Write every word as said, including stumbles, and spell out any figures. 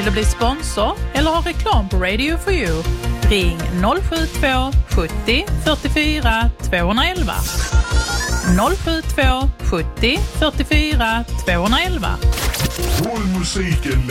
du bli sponsor eller ha reklam på Radio for You? Ring noll sju två sjuttio fyrtiofyra tvåhundraelva. noll sju två sjuttio fyrtiofyra tvåhundraelva. Rollmusiken